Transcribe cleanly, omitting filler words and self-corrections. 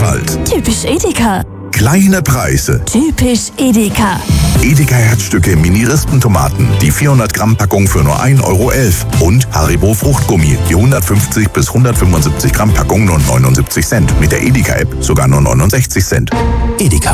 Vielfalt. Typisch Edeka. Kleine Preise. Typisch Edeka. Edeka Herzstücke Mini-Rispentomaten, die 400 Gramm Packung für nur 1,11 € und Haribo Fruchtgummi, die 150 bis 175 Gramm Packung nur 79 Cent. Mit der Edeka App sogar nur 69 Cent. Edeka.